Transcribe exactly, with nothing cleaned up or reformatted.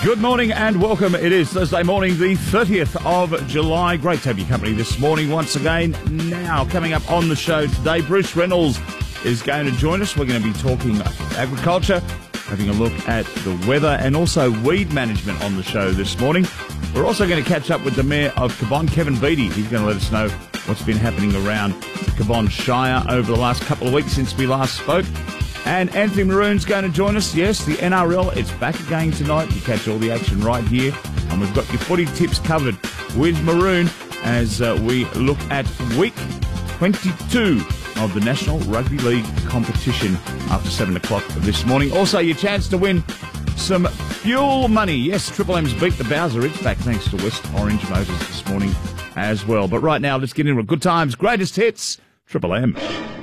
Good morning and welcome. It is Thursday morning, the thirtieth of July. Great to have your company this morning once again. Now, coming up on the show today, Bruce Reynolds is going to join us. We're going to be talking agriculture, having a look at the weather and also weed management on the show this morning. We're also going to catch up with the Mayor of Cabonne, Kevin Beattie. He's going to let us know what's been happening around the Cabonne Shire over the last couple of weeks since we last spoke. And Anthony Maroon's going to join us. Yes, the N R L, it's back again tonight. You catch all the action right here. And we've got your footy tips covered with Maroon as uh, we look at week twenty-two of the National Rugby League competition after seven o'clock this morning. Also, your chance to win some fuel money. Yes, Triple M's beat the Bowser. It's back thanks to West Orange Motors this morning as well. But right now, let's get into it. Good times, greatest hits, Triple M.